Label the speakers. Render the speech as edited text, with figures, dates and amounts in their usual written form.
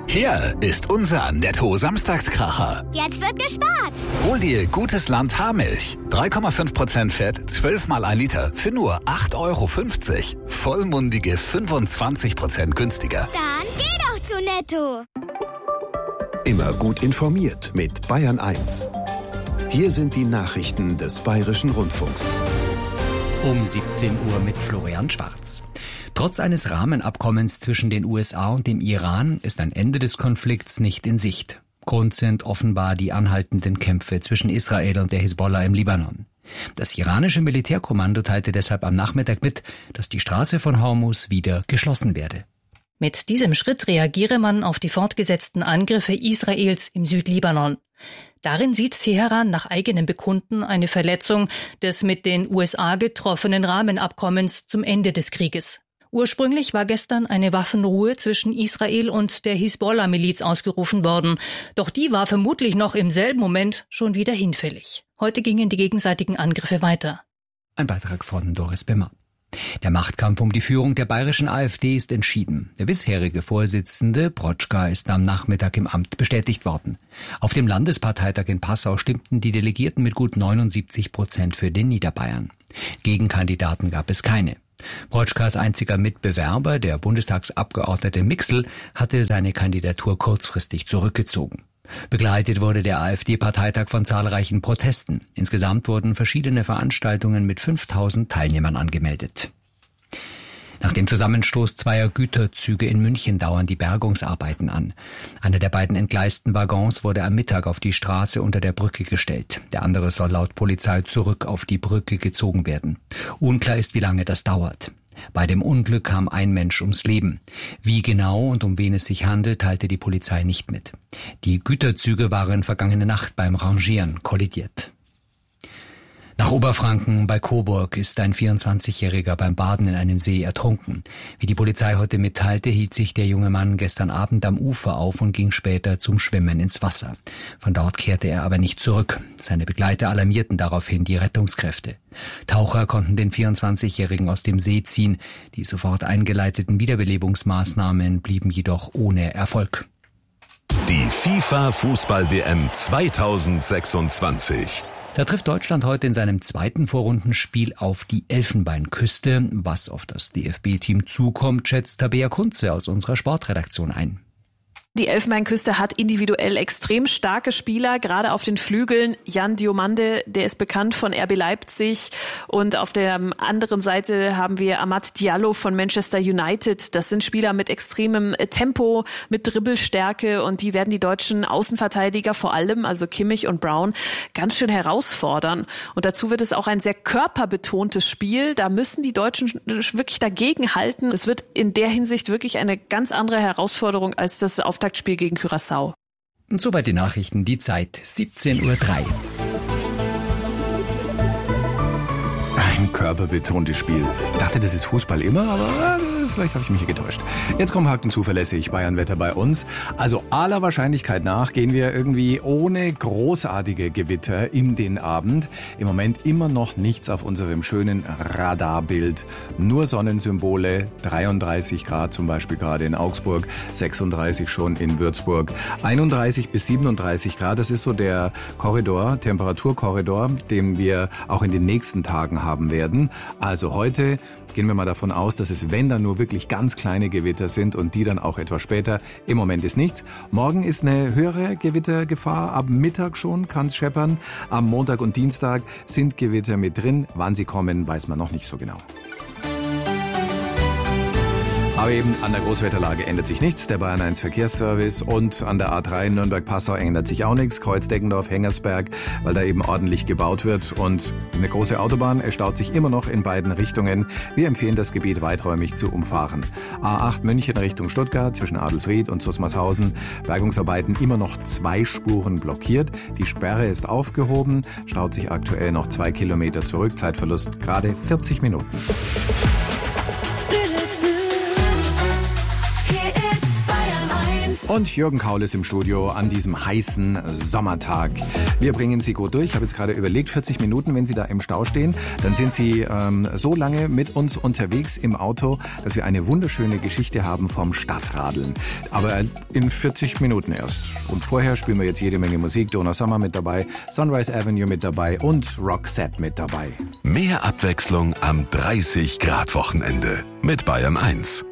Speaker 1: Hier ist unser Netto-Samstagskracher.
Speaker 2: Jetzt wird gespart.
Speaker 1: Hol dir gutes Land Haarmilch. 3,5% Fett, 12 mal 1 Liter für nur 8,50 €. Vollmundige 25% günstiger.
Speaker 2: Dann geh doch zu Netto.
Speaker 3: Immer gut informiert mit Bayern 1. Hier sind die Nachrichten des Bayerischen Rundfunks.
Speaker 4: Um 17 Uhr mit Florian Schwarz. Trotz eines Rahmenabkommens zwischen den USA und dem Iran ist ein Ende des Konflikts nicht in Sicht. Grund sind offenbar die anhaltenden Kämpfe zwischen Israel und der Hisbollah im Libanon. Das iranische Militärkommando teilte deshalb am Nachmittag mit, dass die Straße von Hormuz wieder geschlossen werde.
Speaker 5: Mit diesem Schritt reagiere man auf die fortgesetzten Angriffe Israels im Südlibanon. Darin sieht Teheran nach eigenem Bekunden eine Verletzung des mit den USA getroffenen Rahmenabkommens zum Ende des Krieges. Ursprünglich war gestern eine Waffenruhe zwischen Israel und der Hisbollah-Miliz ausgerufen worden. Doch die war vermutlich noch im selben Moment schon wieder hinfällig. Heute gingen die gegenseitigen Angriffe weiter.
Speaker 4: Ein Beitrag von Doris Bimmer. Der Machtkampf um die Führung der bayerischen AfD ist entschieden. Der bisherige Vorsitzende, Brotschka, ist am Nachmittag im Amt bestätigt worden. Auf dem Landesparteitag in Passau stimmten die Delegierten mit gut 79% für den Niederbayern. Gegenkandidaten gab es keine. Brotschkas einziger Mitbewerber, der Bundestagsabgeordnete Mixel, hatte seine Kandidatur kurzfristig zurückgezogen. Begleitet wurde der AfD-Parteitag von zahlreichen Protesten. Insgesamt wurden verschiedene Veranstaltungen mit 5000 Teilnehmern angemeldet. Nach dem Zusammenstoß zweier Güterzüge in München dauern die Bergungsarbeiten an. Einer der beiden entgleisten Waggons wurde am Mittag auf die Straße unter der Brücke gestellt. Der andere soll laut Polizei zurück auf die Brücke gezogen werden. Unklar ist, wie lange das dauert. Bei dem Unglück kam ein Mensch ums Leben. Wie genau und um wen es sich handelt, teilte die Polizei nicht mit. Die Güterzüge waren vergangene Nacht beim Rangieren kollidiert. Nach Oberfranken bei Coburg ist ein 24-Jähriger beim Baden in einem See ertrunken. Wie die Polizei heute mitteilte, hielt sich der junge Mann gestern Abend am Ufer auf und ging später zum Schwimmen ins Wasser. Von dort kehrte er aber nicht zurück. Seine Begleiter alarmierten daraufhin die Rettungskräfte. Taucher konnten den 24-Jährigen aus dem See ziehen. Die sofort eingeleiteten Wiederbelebungsmaßnahmen blieben jedoch ohne Erfolg.
Speaker 3: Die FIFA-Fußball-WM 2026.
Speaker 4: Da trifft Deutschland heute in seinem zweiten Vorrundenspiel auf die Elfenbeinküste. Was auf das DFB-Team zukommt, schätzt Tabea Kunze aus unserer Sportredaktion ein.
Speaker 6: Die Elfenbeinküste hat individuell extrem starke Spieler, gerade auf den Flügeln. Jan Diomande, der ist bekannt von RB Leipzig. Und auf der anderen Seite haben wir Amad Diallo von Manchester United. Das sind Spieler mit extremem Tempo, mit Dribbelstärke. Und die werden die deutschen Außenverteidiger vor allem, also Kimmich und Brown, ganz schön herausfordern. Und dazu wird es auch ein sehr körperbetontes Spiel. Da müssen die Deutschen wirklich dagegen halten. Es wird in der Hinsicht wirklich eine ganz andere Herausforderung als das Auftaktspiel gegen Curaçao.
Speaker 4: Und soweit die Nachrichten, die Zeit 17:03 Uhr.
Speaker 7: Ein körperbetontes Spiel. Ich dachte, das ist Fußball immer, aber vielleicht habe ich mich hier getäuscht. Jetzt kommt Haken zuverlässig Bayernwetter bei uns. Also aller Wahrscheinlichkeit nach gehen wir irgendwie ohne großartige Gewitter in den Abend. Im Moment immer noch nichts auf unserem schönen Radarbild. Nur Sonnensymbole, 33 Grad zum Beispiel gerade in Augsburg, 36 schon in Würzburg, 31 bis 37 Grad. Das ist so der Korridor, Temperaturkorridor, den wir auch in den nächsten Tagen haben werden. Also heute gehen wir mal davon aus, dass es, wenn dann nur wirklich ganz kleine Gewitter sind und die dann auch etwas später. Im Moment ist nichts. Morgen ist eine höhere Gewittergefahr. Ab Mittag schon kann es scheppern. Am Montag und Dienstag sind Gewitter mit drin. Wann sie kommen, weiß man noch nicht so genau. Aber eben an der Großwetterlage ändert sich nichts. Der Bayern 1 Verkehrsservice und an der A3 Nürnberg-Passau ändert sich auch nichts. Kreuz-Deckendorf, Hengersberg, weil da eben ordentlich gebaut wird. Und eine große Autobahn, es staut sich immer noch in beiden Richtungen. Wir empfehlen, das Gebiet weiträumig zu umfahren. A8 München Richtung Stuttgart zwischen Adelsried und Susmarshausen. Bergungsarbeiten immer noch 2 Spuren blockiert. Die Sperre ist aufgehoben, staut sich aktuell noch 2 Kilometer zurück. Zeitverlust gerade 40 Minuten.
Speaker 8: Hier ist Bayern 1.
Speaker 7: Und Jürgen Kaul ist im Studio an diesem heißen Sommertag. Wir bringen Sie gut durch. Ich habe jetzt gerade überlegt, 40 Minuten, wenn Sie da im Stau stehen, dann sind Sie so lange mit uns unterwegs im Auto, dass wir eine wunderschöne Geschichte haben vom Stadtradeln. Aber in 40 Minuten erst. Und vorher spielen wir jetzt jede Menge Musik. Donna Summer mit dabei, Sunrise Avenue mit dabei und Roxette mit dabei.
Speaker 8: Mehr Abwechslung am 30-Grad-Wochenende mit Bayern 1.